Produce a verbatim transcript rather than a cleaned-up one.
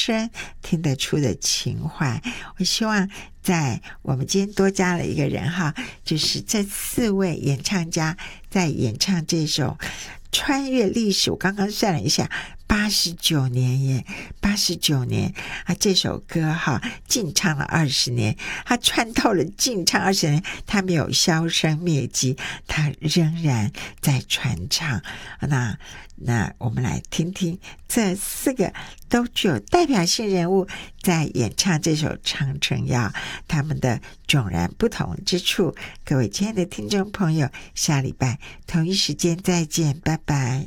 声听得出的情怀。我希望在我们今天多加了一个人哈，就是这四位演唱家在演唱这首穿越历史，我刚刚算了一下，八十九年耶，八十九年啊！这首歌哈，禁唱了二十年，它穿透了禁唱二十年，它没有销声灭迹，它仍然在传唱。那那我们来听听这四个都具有代表性人物在演唱这首《长城谣》，他们的迥然不同之处。各位亲爱的听众朋友，下礼拜同一时间再见，拜拜。